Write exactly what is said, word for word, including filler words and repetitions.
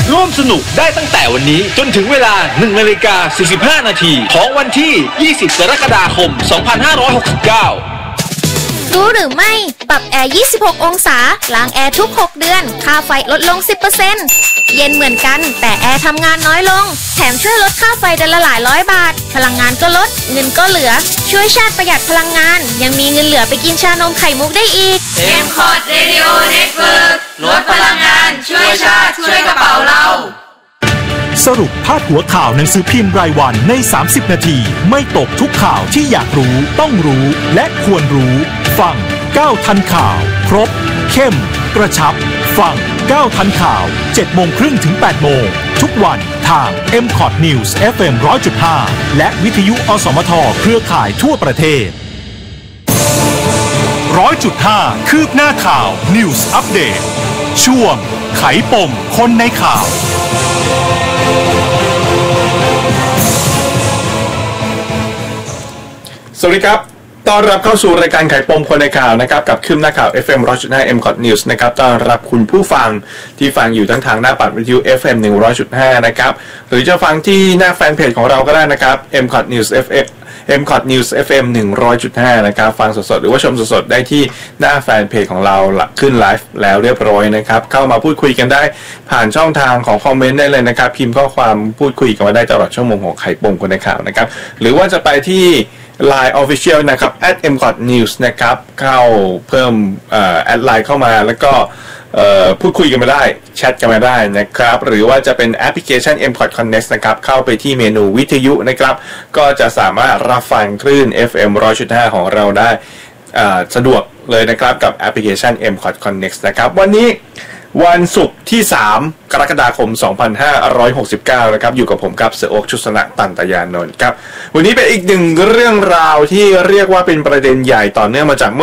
ร่วมสนุกได้ตั้งแต่วันนี้จนถึงเวลาหนึ่งนาฬิกาสี่สิบห้านาทีของวันที่ยี่สิบกรกฎาคมสองพันห้าร้อยหกสิบเก้ารู้หรือไม่ปรับแอร์ยี่สิบหกองศาล้างแอร์ทุกหกเดือนค่าไฟลดลง สิบเปอร์เซ็นต์ เย็นเหมือนกันแต่แอร์ทำงานน้อยลงแถมช่วยลดค่าไฟเดือนละหลายร้อยบาทพลังงานก็ลดเงินก็เหลือช่วยชาติประหยัดพลังงานยังมีเงินเหลือไปกินชานมไข่มุกได้อีกเอ็ม คอร์ด Radio Network ลดพลังงานช่วยชาติช่วยกระเป๋าเราสรุปพาดหัวข่าวหนังสือพิมพ์รายวันในสามสิบนาทีไม่ตกทุกข่าวที่อยากรู้ต้องรู้และควรรู้ฟังก้าวทันข่าวครบเข้มกระชับฟังก้าวทันข่าว เจ็ดโมงครึ่งถึง แปดโมงทุกวันทาง เอ็ม คอร์ด News เอฟ เอ็ม หนึ่งร้อยจุดห้า และวิทยุอสมทเครือข่ายทั่วประเทศ หนึ่งร้อยจุดห้า คืบหน้าข่าว News Update ช่วงไขปมคนในข่าวสวัสดีครับต้อนรับเข้าสู่รายการไขปมคนในข่าวนะครับกับคืบหน้าข่าว เอฟ เอ็ม หนึ่งร้อยจุดห้า เอ็ม คอร์ด News นะครับต้อนรับคุณผู้ฟังที่ฟังอยู่ทั้งทางหน้าปัดวิทยุ เอฟ เอ็ม หนึ่งร้อยจุดห้า นะครับหรือจะฟังที่หน้าแฟนเพจของเราก็ได้นะครับ เอ็ม คอร์ด News เอฟ เอ็ม เอ็ม คอร์ด News เอฟ เอ็ม หนึ่งร้อยจุดห้า นะครับฟังสดๆหรือว่าชมสดๆได้ที่หน้าแฟนเพจของเราขึ้นไลฟ์แล้วเรียบร้อยนะครับเข้ามาพูดคุยกันได้ผ่านช่องทางของคอมเมนต์ได้เลยนะครับพิมพ์ข้อความพูดคุยกันมาได้ตลอดชั่วโมงของไขปมคนในข่าวนะครับหรือว่าจะไปที่ ไลน์ Official นะครับ แอท เอ็ม คอร์ด นิวส์ นะครับเข้าเพิ่มแอดไลน์เข้ามาแล้วก็พูดคุยกันมาได้แชทกันมาได้นะครับหรือว่าจะเป็นแอปพลิเคชัน เอ็ม คอร์ด Connect นะครับเข้าไปที่เมนูวิทยุนะครับก็จะสามารถรับฟังคลื่น เอฟ เอ็ม หนึ่งร้อยจุดห้า ของเราได้สะดวกเลยนะครับกับแอปพลิเคชัน เอ็ม คอร์ด Connect นะครับวันนี้วันศุกร์ที่สามกรกฎาคมสองพันห้าร้อยหกสิบเก้านะครับอยู่กับผมครับเสือโอ๊คชุสนะตันตยานนท์ครับวันนี้เป็นอีกหนึ่งเรื่องราวที่เรียกว่าเป็นประเด็นใหญ่ต่อเนื่องมาจาก